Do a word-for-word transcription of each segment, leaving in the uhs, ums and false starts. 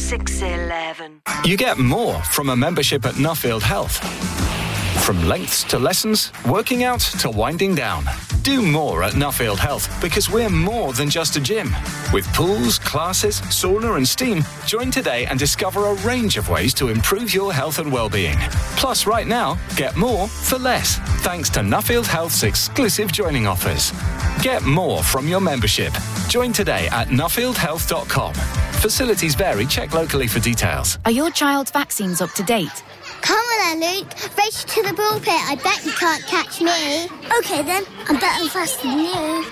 six eleven. You get more from a membership at Nuffield Health. From lengths to lessons, working out to winding down. Do more at Nuffield Health because we're more than just a gym. With pools, classes, sauna and steam, join today and discover a range of ways to improve your health and well-being. Plus, right now, get more for less, thanks to Nuffield Health's exclusive joining offers. Get more from your membership. Join today at nuffield health dot com. Facilities vary. Check locally for details. Are your child's vaccines up to date? Come on then, Luke. Race to the ball pit. I bet you can't catch me. OK then, I'm better and faster than you.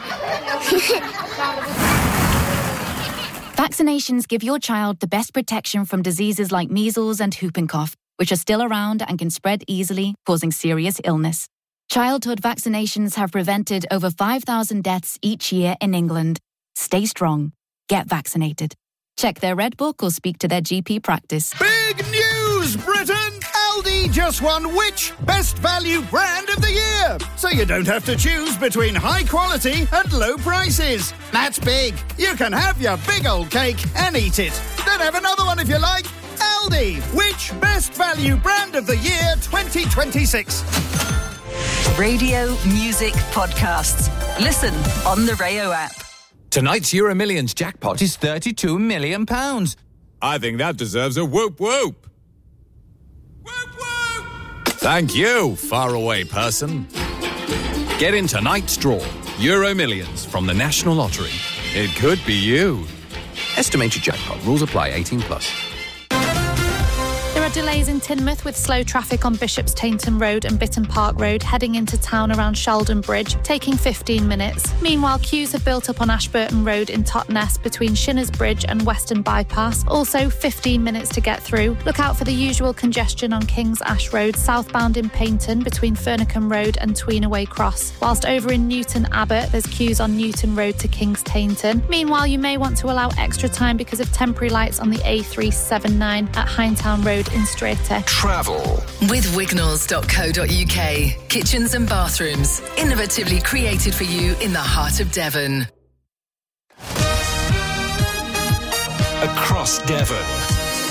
Vaccinations give your child the best protection from diseases like measles and whooping cough, which are still around and can spread easily, causing serious illness. Childhood vaccinations have prevented over five thousand deaths each year in England. Stay strong. Get vaccinated. Check their Red Book or speak to their G P practice. Big news, Britain! Aldi just won which Best Value Brand of the Year? So you don't have to choose between high quality and low prices. That's big. You can have your big old cake and eat it. Then have another one if you like. Aldi, which Best Value Brand of the Year twenty twenty-six? Radio, music, podcasts. Listen on the Rayo app. Tonight's Euro Millions jackpot is thirty-two million pounds. I think that deserves a whoop whoop. Whoop whoop! Thank you, faraway person. Get in tonight's draw. Euro Millions from the National Lottery. It could be you. Estimated jackpot. Rules apply. eighteen plus. There are delays in Teignmouth with slow traffic on Bishop's Tainton Road and Bitton Park Road heading into town around Sheldon Bridge, taking fifteen minutes. Meanwhile, queues have built up on Ashburton Road in Totnes between Shinners Bridge and Western Bypass, also fifteen minutes to get through. Look out for the usual congestion on King's Ash Road, southbound in Paignton between Furnicombe Road and Tweenaway Cross. Whilst over in Newton Abbot, there's queues on Newton Road to King's Tainton. Meanwhile, you may want to allow extra time because of temporary lights on the A three seventy-nine at Hindtown Road in Strata. Travel with wignalls dot co dot uk. Kitchens and bathrooms, innovatively created for you in the heart of Devon. Across Devon.